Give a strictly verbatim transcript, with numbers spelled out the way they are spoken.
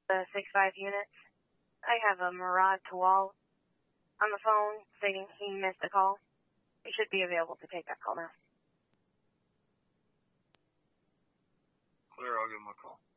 The six five units. I have a Murad Tawal on the phone stating he missed a call. He should be available to take that call now. Clear, I'll give him a call.